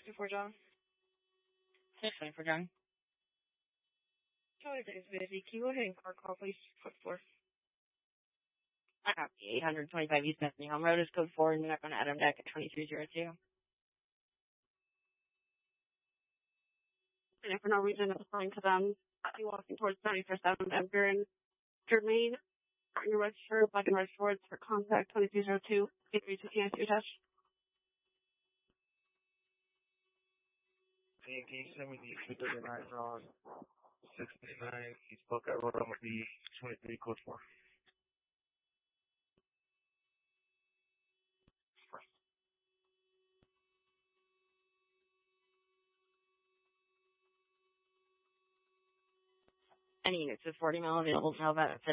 624 John. 624 John. Totally is busy. Can you go ahead and call, please? Code 4. I copy. 825 East Bethany Home Road is code 4, and you're not going to Adam Deck at 2302. And if for no reason it's assigned to them, I'll be walking towards 31st Avenue Edgar and Germain. You're registered, black and red shorts for contact 2302. 832 can you attach? Can you send me the 239 on 639 East Buckeye Road? I'm going to be 23 code 4. Any units with 40 mil available to help out at